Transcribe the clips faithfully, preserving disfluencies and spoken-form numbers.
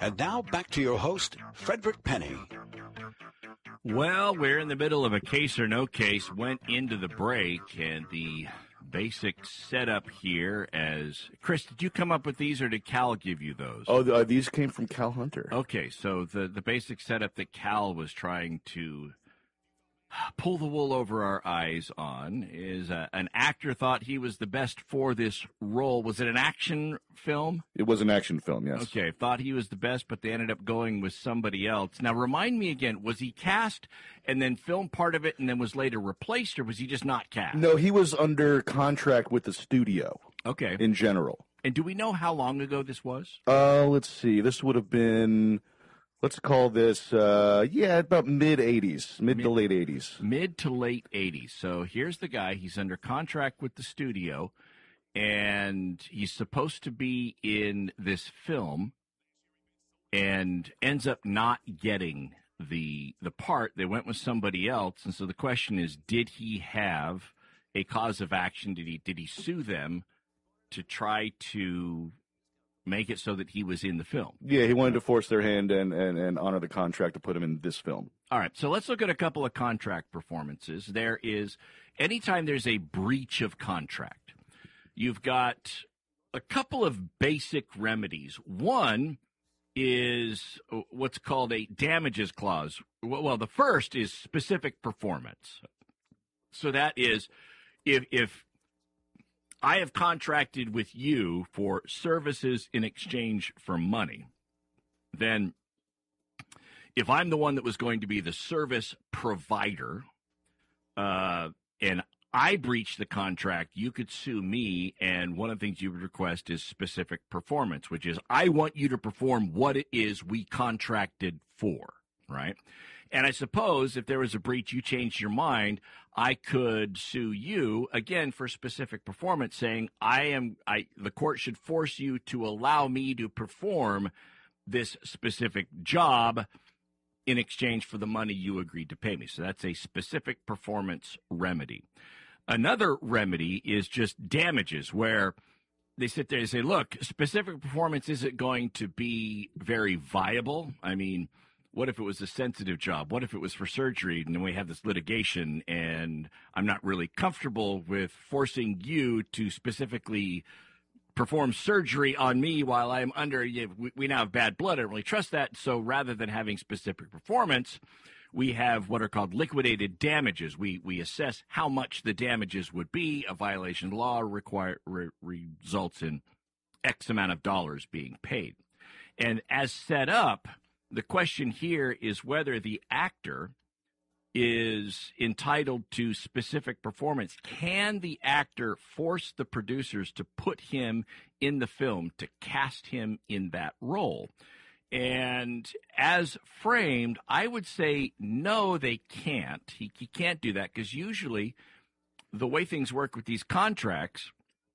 And now back to your host, Frederick Penny. Well, we're in the middle of a case or no case, went into the break, and the basic setup here as... Chris, did you come up with these, or did Cal give you those? Oh, uh, these came from Cal Hunter. Okay, so the, the basic setup that Cal was trying to pull the wool over our eyes on is uh, an actor thought he was the best for this role. Was it an action film? It was an action film, yes. Okay, thought he was the best, but they ended up going with somebody else. Now, remind me again, was he cast and then filmed part of it and then was later replaced, or was he just not cast? No, he was under contract with the studio. Okay. In general. And do we know how long ago this was? Uh, let's see. This would have been... Let's call this, uh, yeah, about mid-eighties, mid, mid to late eighties. Mid to late eighties. So here's the guy. He's under contract with the studio, and he's supposed to be in this film and ends up not getting the the part. They went with somebody else, and so the question is, did he have a cause of action? Did he, did he sue them to try to... make it so that he was in the film? Yeah, he wanted to force their hand and, and, and honor the contract to put him in this film. All right, so let's look at a couple of contract performances. There is, anytime there's a breach of contract, you've got a couple of basic remedies. One is what's called a damages clause. Well, the first is specific performance. So that is, if if I have contracted with you for services in exchange for money, then if I'm the one that was going to be the service provider, uh, and I breach the contract, you could sue me, and one of the things you would request is specific performance, which is I want you to perform what it is we contracted for, right? And I suppose if there was a breach, you changed your mind, I could sue you, again, for specific performance, saying I am, I, the court should force you to allow me to perform this specific job in exchange for the money you agreed to pay me. So that's a specific performance remedy. Another remedy is just damages, where they sit there and say, look, specific performance isn't going to be very viable. I mean, what if it was a sensitive job? What if it was for surgery and then we have this litigation and I'm not really comfortable with forcing you to specifically perform surgery on me while I'm under, you know, we now have bad blood. I don't really trust that. So rather than having specific performance, we have what are called liquidated damages. We we assess how much the damages would be. A violation of law require, re, results in X amount of dollars being paid. And as set up, the question here is whether the actor is entitled to specific performance. Can the actor force the producers to put him in the film, to cast him in that role? And as framed, I would say no, they can't. He, he can't do that, because usually the way things work with these contracts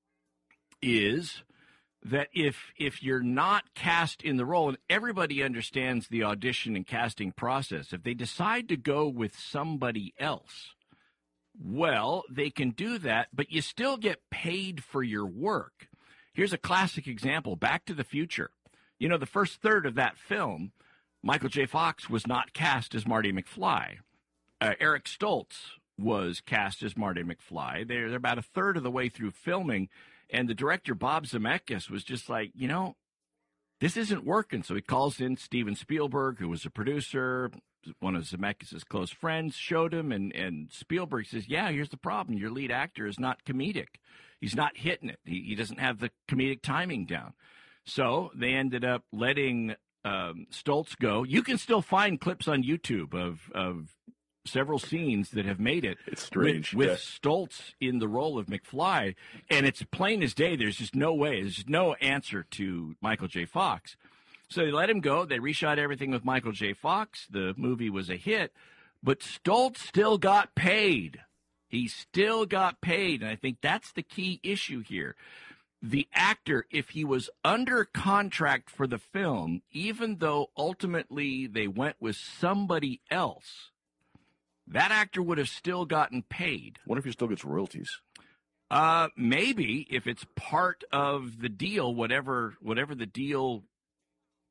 is that if if you're not cast in the role, and everybody understands the audition and casting process, if they decide to go with somebody else, well, they can do that, but you still get paid for your work. Here's a classic example, Back to the Future. You know, the first third of that film, Michael J. Fox was not cast as Marty McFly. Uh, Eric Stoltz was cast as Marty McFly. They're, they're about a third of the way through filming, and the director, Bob Zemeckis, was just like, you know, this isn't working. So he calls in Steven Spielberg, who was a producer, one of Zemeckis' close friends, showed him, and, and Spielberg says, yeah, here's the problem. Your lead actor is not comedic. He's not hitting it. He, he doesn't have the comedic timing down. So they ended up letting um, Stoltz go. You can still find clips on YouTube of, of several scenes that have made it. It's strange. With, with yeah. Stoltz in the role of McFly, and it's plain as day. There's just no way. There's just no answer to Michael J. Fox. So they let him go. They reshot everything with Michael J. Fox. The movie was a hit, but Stoltz still got paid. He still got paid, and I think that's the key issue here. The actor, if he was under contract for the film, even though ultimately they went with somebody else, that actor would have still gotten paid. What if he still gets royalties? Uh, maybe if it's part of the deal, whatever whatever the deal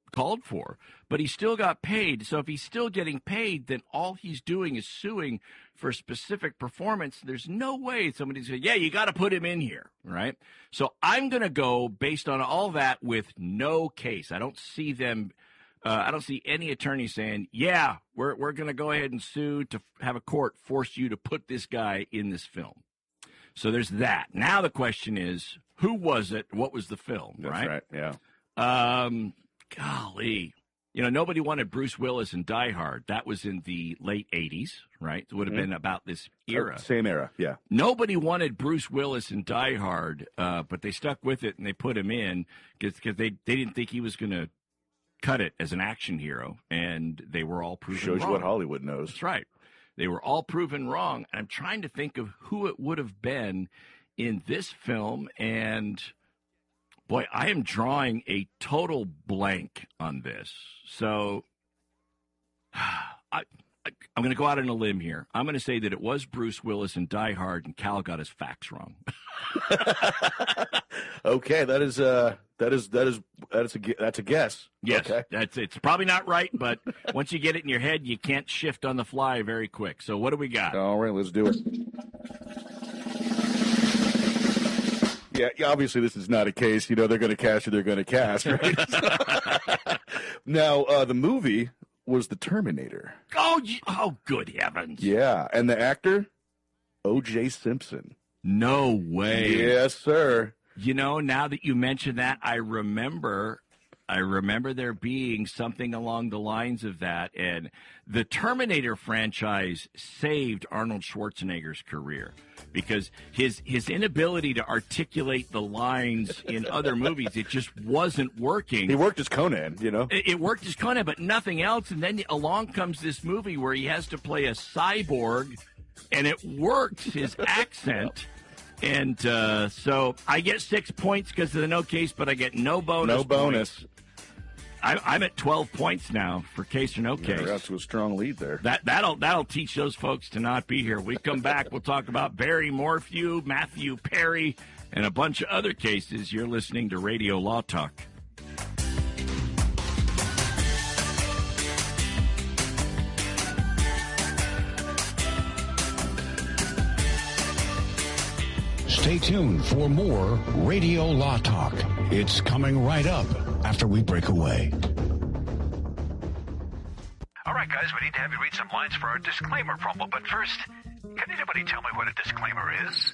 called for, but he still got paid. So if he's still getting paid, then all he's doing is suing for a specific performance. There's no way somebody's saying, yeah, you got to put him in here, right? So I'm going to go based on all that with no case. I don't see them, uh, I don't see any attorney saying, yeah, we're, we're going to go ahead and sue to have a court force you to put this guy in this film. So there's that. Now the question is, who was it? What was the film, That's right? right, yeah. Um, golly. You know, nobody wanted Bruce Willis in Die Hard. That was in the late eighties, right? It would have Mm-hmm. been about this era. Oh, same era, yeah. Nobody wanted Bruce Willis in Die Hard, uh, but they stuck with it and they put him in because they, they didn't think he was going to cut it as an action hero, and they were all proven Shows wrong. you what Hollywood knows. That's right. They were all proven wrong. And I'm trying to think of who it would have been in this film, and boy, I am drawing a total blank on this. So I, I, I'm going to go out on a limb here. I'm going to say that it was Bruce Willis in Die Hard, and Cal got his facts wrong. Okay, that is uh that is that is that's a gu- that's a guess. Yes, Okay. that's it's probably not right, but once you get it in your head, you can't shift on the fly very quick. So what do we got? All right, let's do it. Yeah, yeah, obviously this is not a case. You know, they're going to cast or they're going to cast, right? Now, uh, the movie was The Terminator. Oh, you- oh, good heavens! Yeah, and the actor, O J Simpson. No way. Yes, sir. You know, now that you mention that, I remember, I remember there being something along the lines of that, and the Terminator franchise saved Arnold Schwarzenegger's career because his his inability to articulate the lines in other movies, it just wasn't working. He worked as Conan, you know. It, it worked as Conan, but nothing else. And then along comes this movie where he has to play a cyborg, and it works, his accent. And uh, so I get six points because of the no case, but I get no bonus. No bonus. I, I'm at twelve points now for case or no case. You're out to a strong lead there. That that'll that'll teach those folks to not be here. We come back, we'll talk about Barry Morphew, Matthew Perry, and a bunch of other cases. You're listening to Radio Law Talk. Stay tuned for more Radio Law Talk. It's coming right up after we break away. All right, guys, we need to have you read some lines for our disclaimer promo. But first, can anybody tell me what a disclaimer is?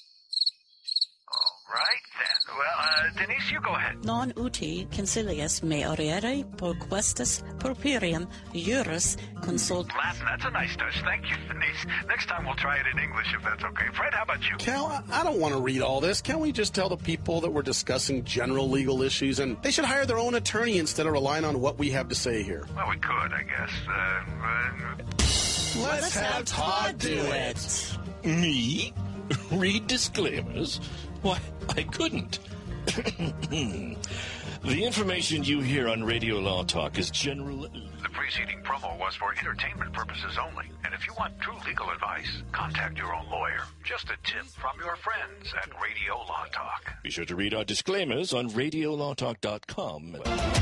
All right, then. Well, uh, Denise, you go ahead. Non uti concilius me oriere perquestus purpurium juris consult. Latin, that's a nice touch. Thank you, Denise. Next time we'll try it in English if that's okay. Fred, how about you? Cal, I- I don't want to read all this. Can't we just tell the people that we're discussing general legal issues and they should hire their own attorney instead of relying on what we have to say here? Well, we could, I guess. Uh, uh, Let's have Todd do it. Me? Read disclaimers? Why, I couldn't. The information you hear on Radio Law Talk is general... the preceding promo was for entertainment purposes only. And if you want true legal advice, contact your own lawyer. Just a tip from your friends at Radio Law Talk. Be sure to read our disclaimers on radio law talk dot com.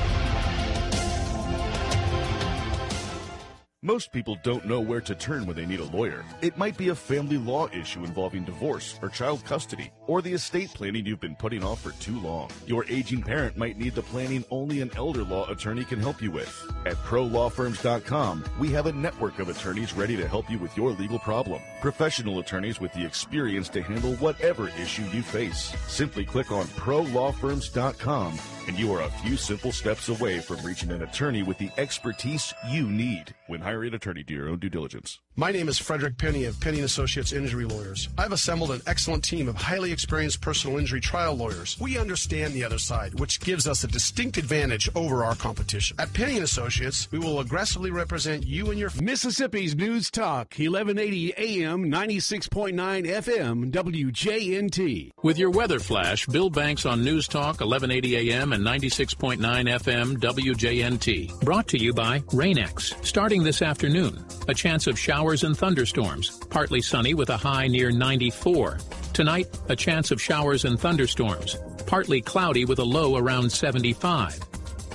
Most people don't know where to turn when they need a lawyer. It might be a family law issue involving divorce or child custody, or the estate planning you've been putting off for too long. Your aging parent might need the planning only an elder law attorney can help you with. At pro law firms dot com, we have a network of attorneys ready to help you with your legal problem. Professional attorneys with the experience to handle whatever issue you face. Simply click on pro law firms dot com and you are a few simple steps away from reaching an attorney with the expertise you need. When hiring an attorney, do your own due diligence. My name is Frederick Penny of Penny and Associates Injury Lawyers. I've assembled an excellent team of highly experienced personal injury trial lawyers. We understand the other side, which gives us a distinct advantage over our competition. At Penny and Associates, we will aggressively represent you and your Mississippi's News Talk, eleven eighty A M, ninety-six point nine F M, W J N T. With your weather flash, Bill Banks on News Talk, eleven eighty A M and ninety-six point nine F M, W J N T. Brought to you by Rain-X. Starting this afternoon, a chance of showers and thunderstorms. Partly sunny with a high near ninety-four. Tonight, a chance of showers and thunderstorms. Partly cloudy with a low around seventy-five.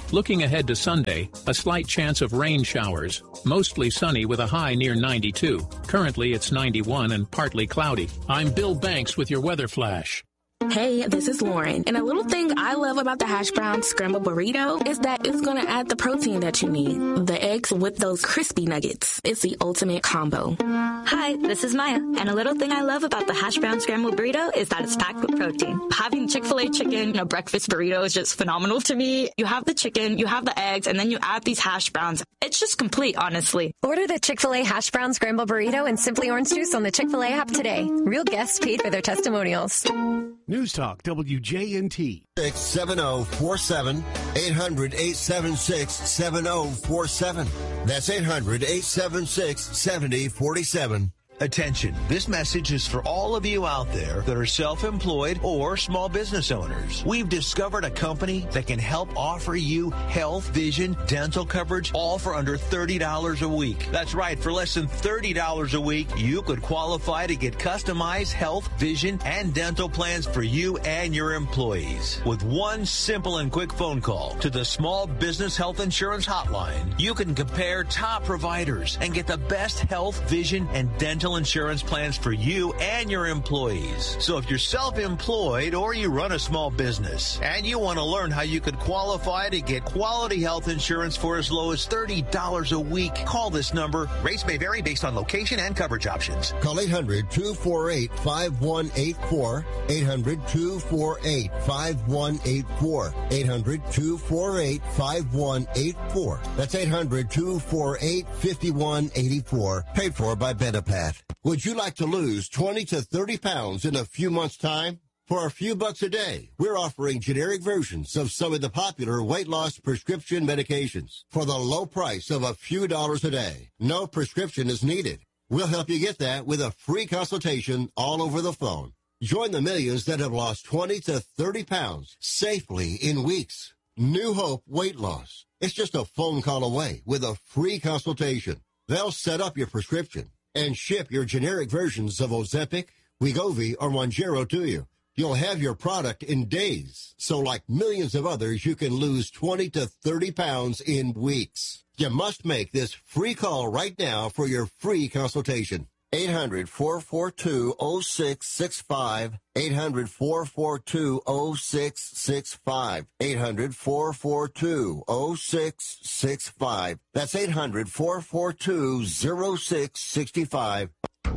Looking ahead to Sunday, a slight chance of rain showers. Mostly sunny with a high near ninety-two. Currently it's ninety-one and partly cloudy. I'm Bill Banks with your weather flash. Hey, this is Lauren. And a little thing I love about the hash brown scrambled burrito is that it's going to add the protein that you need. The eggs with those crispy nuggets. It's the ultimate combo. Hi, this is Maya. And a little thing I love about the hash brown scrambled burrito is that it's packed with protein. Having Chick-fil-A chicken in a breakfast burrito is just phenomenal to me. You have the chicken, you have the eggs, and then you add these hash browns. It's just complete, honestly. Order the Chick-fil-A hash brown scrambled burrito and Simply Orange Juice on the Chick-fil-A app today. Real guests paid for their testimonials. News Talk W J N T. six seven zero four seven, eight hundred, eight seven six, seven zero four seven. That's eight hundred, eight seven six, seven zero four seven. Attention, this message is for all of you out there that are self-employed or small business owners. We've discovered a company that can help offer you health, vision, dental coverage, all for under thirty dollars a week. That's right, for less than thirty dollars a week, you could qualify to get customized health, vision, and dental plans for you and your employees. With one simple and quick phone call to the Small Business Health Insurance Hotline, you can compare top providers and get the best health, vision, and dental insurance plans for you and your employees. So if you're self-employed or you run a small business and you want to learn how you could qualify to get quality health insurance for as low as thirty dollars a week, call this number. Rates may vary based on location and coverage options. Call eight hundred, two four eight, five one eight four, eight hundred, two four eight, five one eight four, eight hundred, two four eight, five one eight four. That's eight hundred, two four eight, five one eight four. Paid for by Benepath. Would you like to lose twenty to thirty pounds in a few months' time? For a few bucks a day, we're offering generic versions of some of the popular weight loss prescription medications for the low price of a few dollars a day. No prescription is needed. We'll help you get that with a free consultation all over the phone. Join the millions that have lost twenty to thirty pounds safely in weeks. New Hope Weight Loss. It's just a phone call away with a free consultation. They'll set up your prescription and ship your generic versions of Ozempic, Wegovy, or Mounjaro to you. You'll have your product in days. So like millions of others, you can lose twenty to thirty pounds in weeks. You must make this free call right now for your free consultation. eight hundred, four four two, zero six six five. eight hundred, four four two, zero six six five. eight hundred, four four two, zero six six five. That's eight hundred, four four two, zero six six five.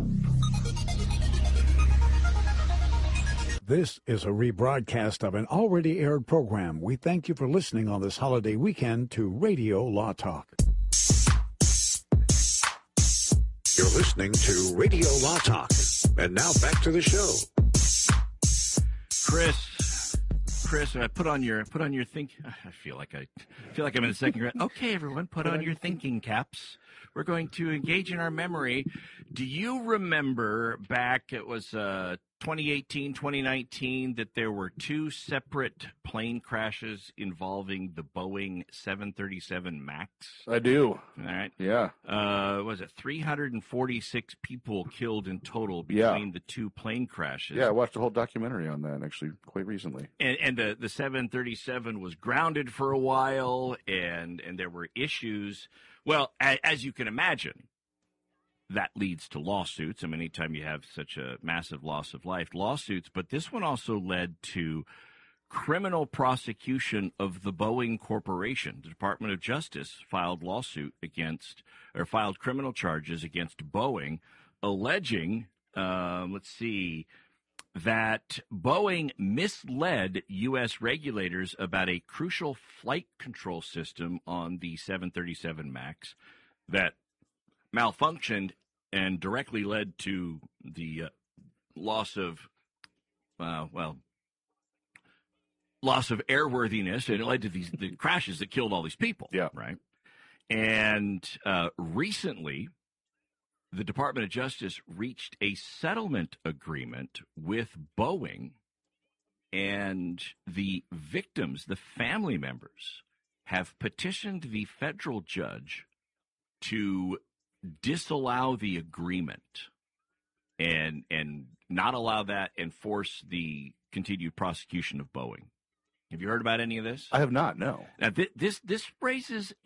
This is a rebroadcast of an already aired program. We thank you for listening on this holiday weekend to Radio Law Talk. You're listening to Radio Law Talk. And now back to the show. Chris, Chris, I put on your put on your think. I feel like I feel like I'm in the second grade. Okay, everyone, put on your thinking caps. We're going to engage in our memory. Do you remember back? It was uh, twenty eighteen, twenty nineteen that there were two separate plane crashes involving the Boeing seven thirty-seven MAX? I do. All right. Yeah. Uh, was it three hundred forty-six people killed in total between Yeah. the two plane crashes? Yeah, I watched a whole documentary on that actually quite recently. And, and the, the seven thirty-seven was grounded for a while, and, and there were issues. Well, a, as you can imagine, that leads to lawsuits. I mean, anytime you have such a massive loss of life, lawsuits. But this one also led to criminal prosecution of the Boeing Corporation. The Department of Justice filed lawsuit against, or filed criminal charges against Boeing, alleging, um, let's see, that Boeing misled U S regulators about a crucial flight control system on the seven thirty-seven MAX that malfunctioned and directly led to the uh, loss of, uh, well, loss of airworthiness, and it led to these the crashes that killed all these people. Yeah. Right. And uh, recently, the Department of Justice reached a settlement agreement with Boeing, and the victims, the family members, have petitioned the federal judge to disallow the agreement and and not allow that and force the continued prosecution of Boeing. Have you heard about any of this? I have not, no. Now, th- this this raises